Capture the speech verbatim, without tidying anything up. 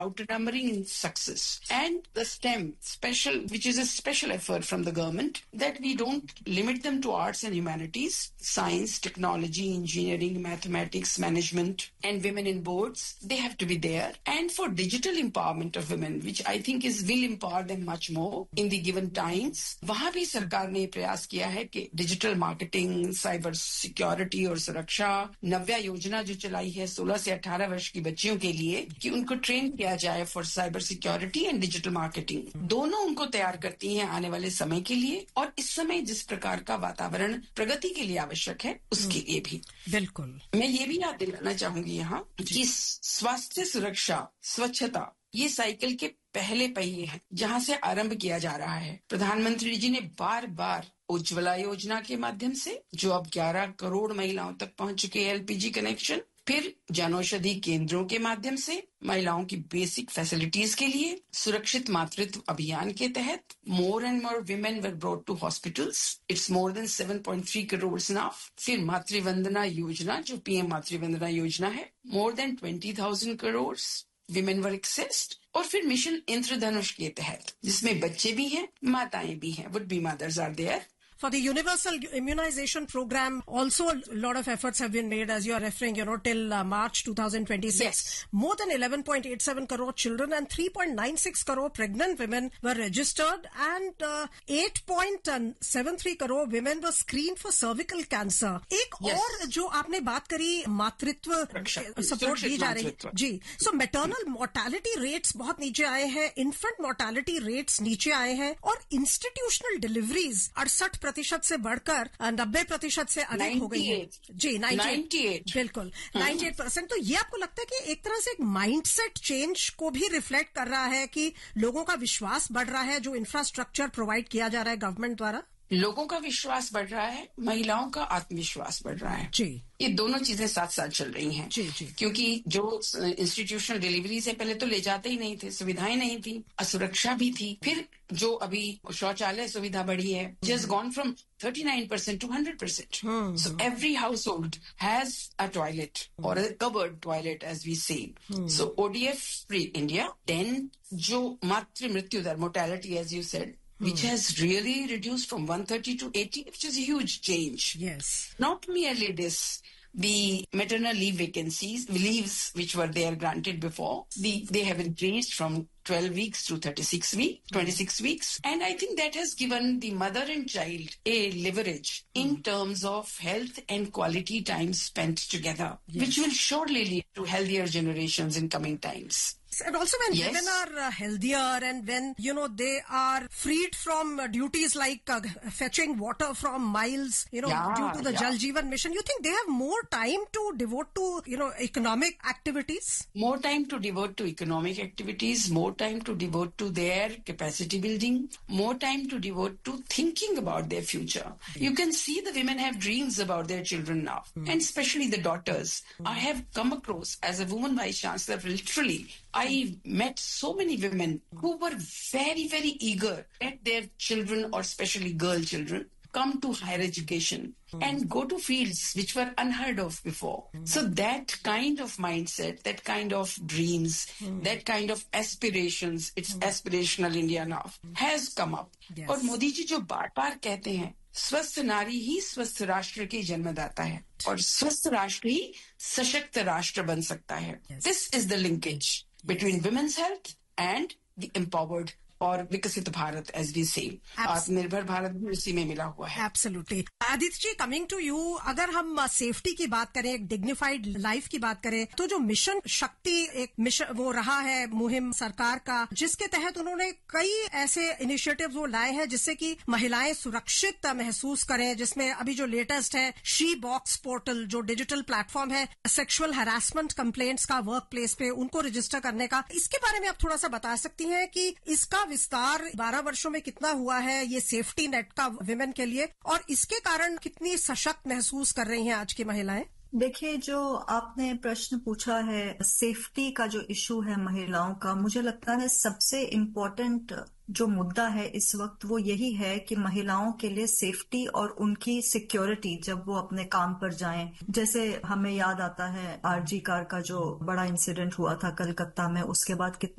outnumbering in success. And the STEM, special, which is a special effort from the government, that we don't limit them to arts and humanities, science, technology, engineering, mathematics, management, and women in boards. They have to be there. And for digital empowerment of women, which I think is will empower them much more in the given times, वहाँ भी सरकार ने प्रयास किया है कि digital marketing, cyber security और सुरक्षा, नव्या योजना जो चलाई है सोलह से अठारह वर्ष की बच्चियों के लिए, कि उनको ट्रेन किया जाए for cyber security and digital marketing. दोनों उनको तैयार करती हैं आने वाले समय के लिए, और इस समय जिस प्रकार का वातावरण प्रगति के लिए आवश्यक है उसके लिए भी। बिल्कुल। मैं ये भी याद दिलाना चाहूंगी यहाँ कि स्वास्थ्य, सुरक्षा, स्वच्छता ये साइकिल के पहले पहिए हैं जहाँ से आरंभ किया जा रहा है। प्रधानमंत्री जी ने बार बार उज्ज्वला योजना के माध्यम से, जो अब ग्यारह करोड़ महिलाओं तक पहुंच चुके हैं एलपीजी कनेक्शन, फिर जनौषधि केंद्रों के माध्यम से महिलाओं की बेसिक फैसिलिटीज के लिए, सुरक्षित मातृत्व अभियान के तहत more and more women were brought to hospitals, it's more than seven point three crore now. फिर मातृवंदना योजना जो पीएम मातृवंदना योजना है, more than twenty thousand crore women were accessed. और फिर मिशन इंद्रधनुष के तहत जिसमें बच्चे भी हैं, माताएं भी हैं, would be mothers are there. For the universal immunization program, also a lot of efforts have been made, as you are referring, you know, till uh, March twenty twenty-six. Yes. More than eleven point eight seven crore children and three point nine six crore pregnant women were registered, and uh, eight point seven three crore women were screened for cervical cancer. एक yes. और जो आपने बात करी मातृत्व support दी जा रही जी, सो maternal mortality rates बहुत नीचे आए हैं, इन्फेंट मोर्टेलिटी रेट्स नीचे आए हैं, और इंस्टीट्यूशनल डिलीवरीज अड़सठ प्रतिशत से बढ़कर नब्बे प्रतिशत से अधिक हो गई है जी। नाइन्टी एट बिल्कुल नाइन्टी एट परसेंट। तो ये आपको लगता है कि एक तरह से एक माइंडसेट चेंज को भी रिफ्लेक्ट कर रहा है कि लोगों का विश्वास बढ़ रहा है जो इंफ्रास्ट्रक्चर प्रोवाइड किया जा रहा है गवर्नमेंट द्वारा? लोगों का विश्वास बढ़ रहा है, महिलाओं का आत्मविश्वास बढ़ रहा है जी। ये दोनों चीजें साथ साथ चल रही हैं जी जी। क्योंकि जो इंस्टीट्यूशनल डिलीवरी से पहले तो ले जाते ही नहीं थे, सुविधाएं नहीं थी, असुरक्षा भी थी। फिर जो अभी शौचालय सुविधा बढ़ी है, just gone from thirty nine percent two hundred percent. So every house hold has a toilet और अ कवर्ड टॉयलेट एज वी से। सो ओडीएफ फ्री इंडिया। देन जो मातृ मृत्यु दर, mortality as you said, which has really reduced from one thirty to eighty, which is a huge change. Yes. Not merely this, the maternal leave vacancies, leaves which were there granted before, the, they have increased from twelve weeks to thirty-six weeks, twenty-six weeks. And I think that has given the mother and child a leverage mm. in terms of health and quality time spent together, yes. which will surely lead to healthier generations in coming times. And also when yes. women are uh, healthier and when, you know, they are freed from uh, duties like uh, fetching water from miles, you know, yeah, due to the yeah. Jal Jeevan mission, you think they have more time to devote to, you know, economic activities? More time to devote to economic activities, more time to devote to their capacity building, more time to devote to thinking about their future. Mm. You can see the women have dreams about their children now, mm. and especially the daughters. Mm. I have come across, as a woman vice chancellor, literally, I met so many women who were very, very eager that their children, or especially girl children, come to higher education mm. and go to fields which were unheard of before. Mm. So that kind of mindset, that kind of dreams, mm. that kind of aspirations, it's mm. aspirational India now, mm. has come up. Yes. और मोदी जी जो बार बार कहते हैं, स्वस्थ नारी ही स्वस्थ राष्ट्र की जन्मदाता है और स्वस्थ राष्ट्र ही सशक्त राष्ट्र बन सकता है. This is the linkage between women's health and the empowered और विकसित भारत, एज वी से, आत्मनिर्भर भारत भी उसी में मिला हुआ है. Absolutely. Aditya ji, coming to you, अगर हम सेफ्टी की बात करें, एक डिग्निफाइड लाइफ की बात करें, तो जो मिशन शक्ति एक मिशन वो रहा है मुहिम सरकार का, जिसके तहत उन्होंने कई ऐसे इनिशिएटिव्स वो लाए हैं जिससे कि महिलाएं सुरक्षित महसूस करें, जिसमें अभी जो लेटेस्ट है शी बॉक्स पोर्टल, जो डिजिटल प्लेटफॉर्म है सेक्सुअल हरासमेंट कंप्लेंट्स का वर्क प्लेस पे उनको रजिस्टर करने का. इसके बारे में आप थोड़ा सा बता सकती हैं कि इसका विस्तार बारह वर्षों में कितना हुआ है, ये सेफ्टी नेट का विमेन के लिए, और इसके कारण कितनी सशक्त महसूस कर रही हैं आज की महिलाएं? देखिए, जो आपने प्रश्न पूछा है सेफ्टी का जो इशू है महिलाओं का, मुझे लगता है सबसे इम्पोर्टेंट जो मुद्दा है इस वक्त वो यही है कि महिलाओं के लिए सेफ्टी और उनकी सिक्योरिटी जब वो अपने काम पर जाएं। जैसे हमें याद आता है आरजी कार का जो बड़ा इंसिडेंट हुआ था कलकत्ता में, उसके बाद कितना